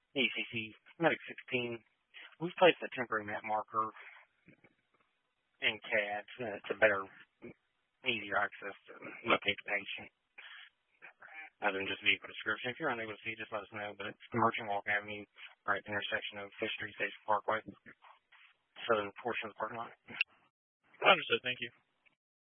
ECC Medic 16. We've placed a temporary map marker in CAD to better, easier access to locate the patient, other than just vehicle description. If you're unable to see, just let us know. But it's the Merchant Walk Avenue, right at the intersection of Fish Street Station Parkway, southern portion of the parking lot. Understood. Thank you.